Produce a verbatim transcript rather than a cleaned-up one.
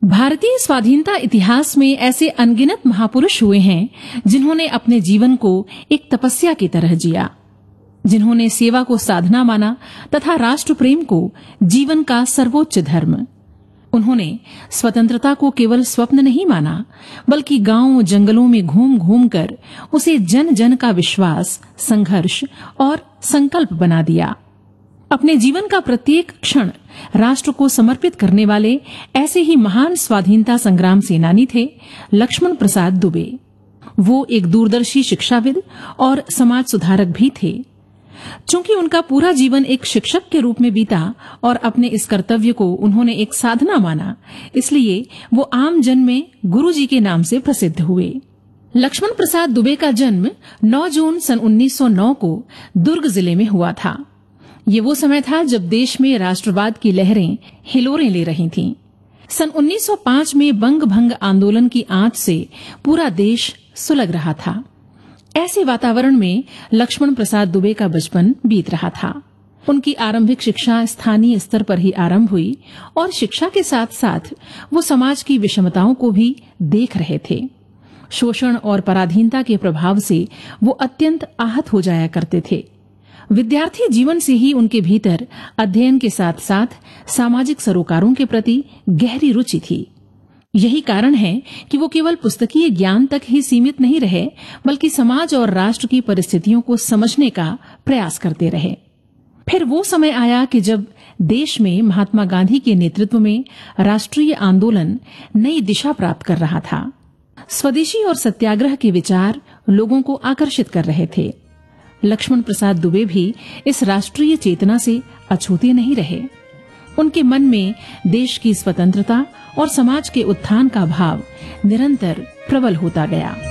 भारतीय स्वाधीनता इतिहास में ऐसे अनगिनत महापुरुष हुए हैं जिन्होंने अपने जीवन को एक तपस्या की तरह जिया, जिन्होंने सेवा को साधना माना तथा राष्ट्र प्रेम को जीवन का सर्वोच्च धर्म। उन्होंने स्वतंत्रता को केवल स्वप्न नहीं माना, बल्कि गांव जंगलों में घूम घूम कर उसे जन जन का विश्वास, संघर्ष और संकल्प बना दिया। अपने जीवन का प्रत्येक क्षण राष्ट्र को समर्पित करने वाले ऐसे ही महान स्वाधीनता संग्राम सेनानी थे लक्ष्मण प्रसाद दुबे। वो एक दूरदर्शी शिक्षाविद और समाज सुधारक भी थे। चूंकि उनका पूरा जीवन एक शिक्षक के रूप में बीता और अपने इस कर्तव्य को उन्होंने एक साधना माना, इसलिए वो आम जन में गुरुजी के नाम से प्रसिद्ध हुए। लक्ष्मण प्रसाद दुबे का जन्म नौ जून सन उन्नीस सौ नौ को दुर्ग जिले में हुआ था। ये वो समय था जब देश में राष्ट्रवाद की लहरें हिलोरें ले रही थीं। सन उन्नीस सौ पाँच में बंग भंग आंदोलन की आंच से पूरा देश सुलग रहा था। ऐसे वातावरण में लक्ष्मण प्रसाद दुबे का बचपन बीत रहा था। उनकी आरंभिक शिक्षा स्थानीय स्तर पर ही आरंभ हुई और शिक्षा के साथ साथ वो समाज की विषमताओं को भी देख रहे थे। शोषण और पराधीनता के प्रभाव से वो अत्यंत आहत हो जाया करते थे। विद्यार्थी जीवन से ही उनके भीतर अध्ययन के साथ साथ सामाजिक सरोकारों के प्रति गहरी रुचि थी। यही कारण है कि वो केवल पुस्तकीय ज्ञान तक ही सीमित नहीं रहे, बल्कि समाज और राष्ट्र की परिस्थितियों को समझने का प्रयास करते रहे। फिर वो समय आया कि जब देश में महात्मा गांधी के नेतृत्व में राष्ट्रीय आंदोलन नई दिशा प्राप्त कर रहा था। स्वदेशी और सत्याग्रह के विचार लोगों को आकर्षित कर रहे थे। लक्ष्मण प्रसाद दुबे भी इस राष्ट्रीय चेतना से अछूते नहीं रहे। उनके मन में देश की स्वतंत्रता और समाज के उत्थान का भाव निरंतर प्रबल होता गया।